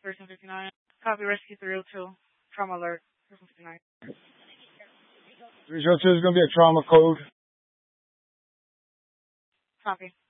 Person 59. Copy rescue 302. Trauma alert. Person 59. 302 is going to be a trauma code. Copy.